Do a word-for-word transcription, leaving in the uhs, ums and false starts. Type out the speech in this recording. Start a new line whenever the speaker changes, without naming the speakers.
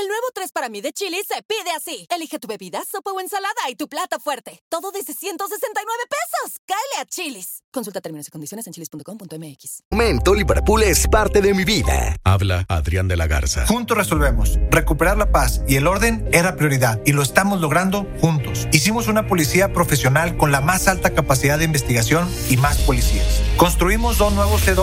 El nuevo tres para mí de Chili's se pide así. Elige tu bebida, sopa o ensalada y tu plato fuerte. Todo desde ciento sesenta y nueve pesos. ¡Cáele a Chili's! Consulta términos y condiciones en chilis punto com punto m x.
Momento Liverpool es parte de mi vida. Habla Adrián de la Garza.
Juntos resolvemos. Recuperar la paz y el orden era prioridad y lo estamos logrando juntos. Hicimos una policía profesional con la más alta capacidad de investigación y más policías. Construimos dos nuevos C dos